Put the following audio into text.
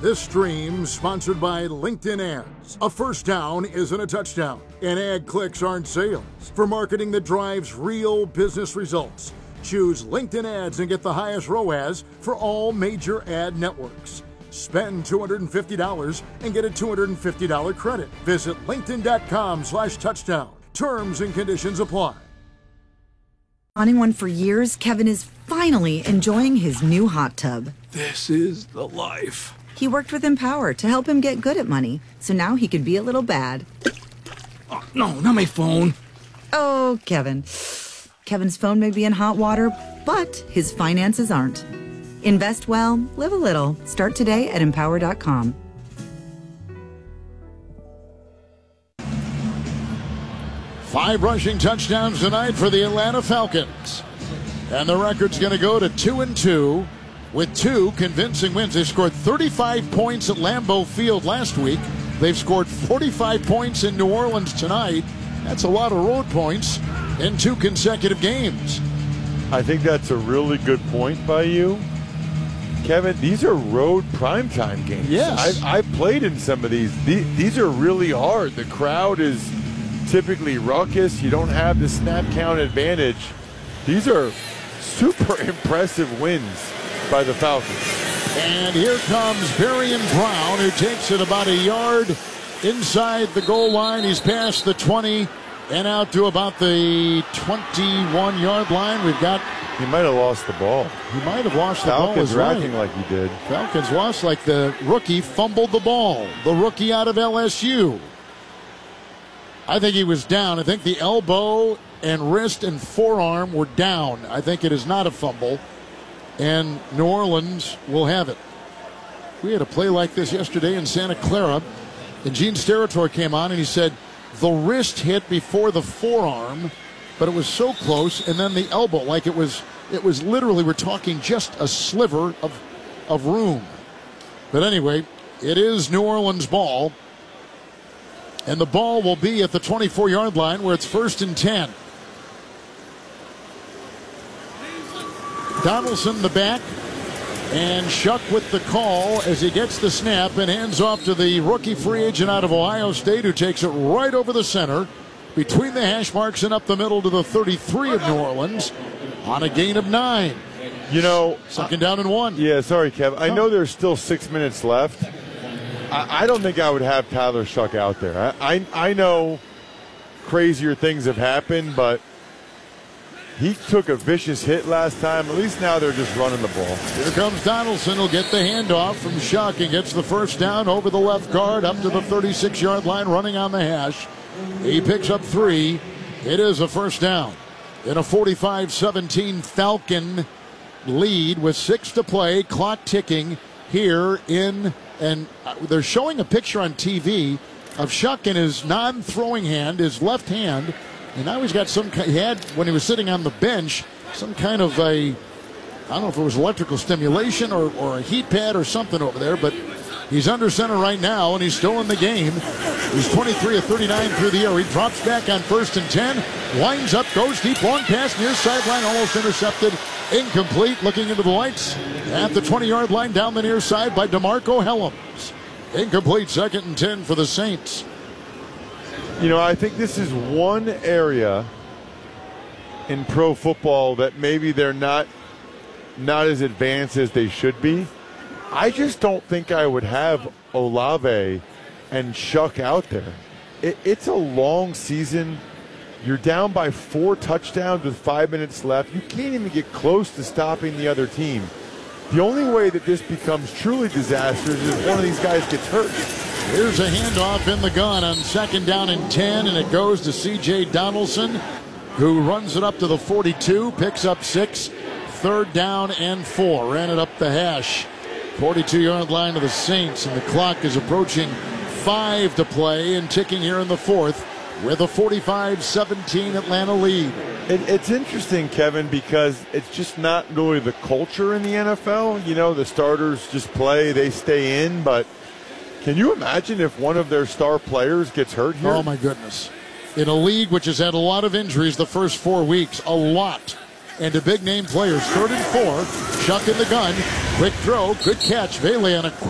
This stream sponsored by LinkedIn Ads. A first down isn't a touchdown, and ad clicks aren't sales. For marketing that drives real business results, choose LinkedIn Ads and get the highest ROAS for all major ad networks. Spend $250 and get a $250 credit. Visit linkedin.com/touchdown. Terms and conditions apply. Wanting one for years, Kevin is finally enjoying his new hot tub. This is the life. He worked with Empower to help him get good at money, so now he could be a little bad. Oh, no, not my phone. Oh, Kevin. Kevin's phone may be in hot water, but his finances aren't. Invest well, live a little. Start today at Empower.com. Five rushing touchdowns tonight for the Atlanta Falcons. And the record's going to go to 2-2 with two convincing wins. They scored 35 points at Lambeau Field last week. They've scored 45 points in New Orleans tonight. That's a lot of road points in two consecutive games. I think that's a really good point by you. Kevin, these are road primetime games. Yes. I've played in some of these. These are really hard. The crowd is typically raucous. You don't have the snap count advantage. These are super impressive wins by the Falcons. And here comes Barian Brown, who takes it about a yard inside the goal line. He's past the 20 and out to about the 21-yard line. He might have lost the ball. He might have lost the Falcons ball. racking like he did. Falcons lost like the rookie fumbled the ball. The rookie out of LSU. I think he was down. I think the elbow and wrist and forearm were down. I think it is not a fumble. And New Orleans will have it. We had a play like this yesterday in Santa Clara. And Gene Steratore came on and he said the wrist hit before the forearm, but it was so close, and then the elbow, like it was literally, we're talking just a sliver of room. But anyway, it is New Orleans ball. And the ball will be at the 24-yard line where it's 1st and 10. Donaldson the back, and Shuck with the call as he gets the snap and hands off to the rookie free agent out of Ohio State, who takes it right over the center between the hash marks and up the middle to the 33 of New Orleans on a gain of 9. You know, 2nd down and 1. Yeah, sorry, Kev. I know there's still 6 minutes left. I don't think I would have Tyler Shuck out there. I know crazier things have happened, but he took a vicious hit last time. At least now they're just running the ball. Here comes Donaldson. He'll get the handoff from Shuck and gets the first down over the left guard up to the 36-yard line, running on the hash. He picks up 3. It is a first down. In a 45-17 Falcon lead with 6 to play, clock ticking here in, and they're showing a picture on TV of Shuck in his non-throwing hand, his left hand, and now he's got he had, when he was sitting on the bench, some kind of I don't know if it was electrical stimulation or a heat pad or something over there, but he's under center right now, and he's still in the game. He's 23 of 39 through the air. He drops back on 1st and 10, winds up, goes deep, long pass near sideline, almost intercepted, incomplete, looking into the lights at the 20-yard line down the near side by DeMarco Helms. Incomplete, 2nd and 10 for the Saints. You know, I think this is one area in pro football that maybe they're not as advanced as they should be. I just don't think I would have Olave and Shuck out there. It's a long season. You're down by 4 touchdowns with 5 minutes left. You can't even get close to stopping the other team. The only way that this becomes truly disastrous is if one of these guys gets hurt. Here's a handoff in the gun on 2nd down and 10, and it goes to C.J. Donaldson, who runs it up to the 42, picks up 6, 3rd down and 4. Ran it up the hash. 42-yard line of the Saints, and the clock is approaching 5 to play and ticking here in the 4th with a 45-17 Atlanta lead. It's interesting, Kevin, because it's just not really the culture in the NFL. You know, the starters just play, they stay in, but can you imagine if one of their star players gets hurt here? Oh, my goodness. In a league which has had a lot of injuries the first 4 weeks, a lot. And to big-name players, 3rd and 4, Shuck in the gun, quick throw, good catch. Vele on a quick